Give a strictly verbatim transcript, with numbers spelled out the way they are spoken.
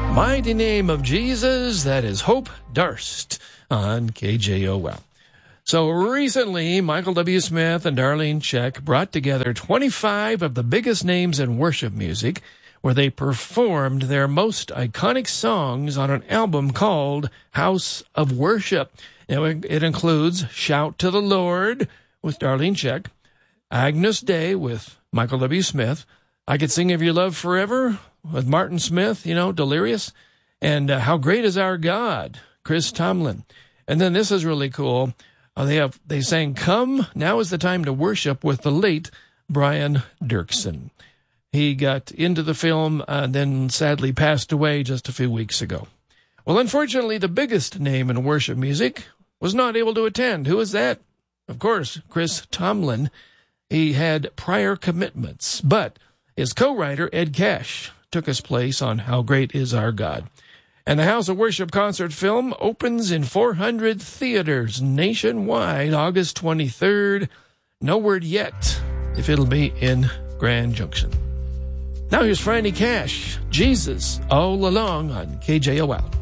Mighty name of Jesus, that is Hope Darst on K J O L. So recently, Michael W. Smith and Darlene Zschech brought together twenty-five of the biggest names in worship music, where they performed their most iconic songs on an album called House of Worship. Now, it includes Shout to the Lord with Darlene Zschech, Agnus Dei with Michael W. Smith, I Could Sing of Your Love Forever with Martin Smith, you know, Delirious, and uh, How Great Is Our God, Chris Tomlin. And then this is really cool. Uh, they have they sang Come, Now is the Time to Worship with the late Brian Dirksen. He got into the film and then sadly passed away just a few weeks ago. Well, unfortunately, the biggest name in worship music was not able to attend. Who is that? Of course, Chris Tomlin. He had prior commitments, but his co-writer, Ed Cash, took his place on How Great Is Our God. And the House of Worship concert film opens in four hundred theaters nationwide August twenty-third. No word yet if it'll be in Grand Junction. Now here's Franny Cash, Jesus All Along on K J O L.